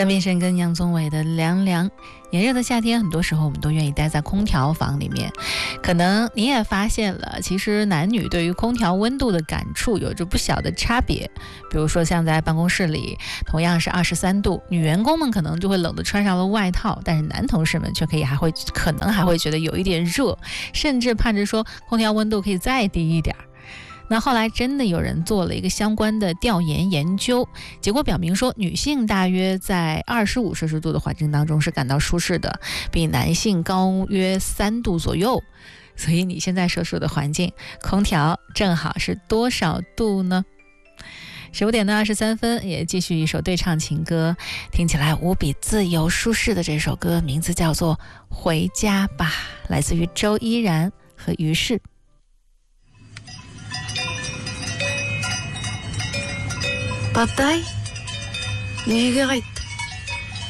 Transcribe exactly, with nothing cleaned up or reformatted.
张变生跟杨宗纬的凉凉。炎热的夏天，很多时候我们都愿意待在空调房里面。可能你也发现了，其实男女对于空调温度的感触有着不小的差别。比如说像在办公室里，同样是二十三度，女员工们可能就会冷得穿上了外套，但是男同事们却可以还会可能还会觉得有一点热，甚至盼着说空调温度可以再低一点。那后来真的有人做了一个相关的调研研究，结果表明说，女性大约在二十五摄氏度的环境当中是感到舒适的，比男性高约三度左右。所以你现在所处的环境，空调正好是多少度呢？十五点的二十三分，也继续一首对唱情歌，听起来无比自由舒适的这首歌，名字叫做《回家吧》，来自于周依然和于适。 Papay, 내가 있다.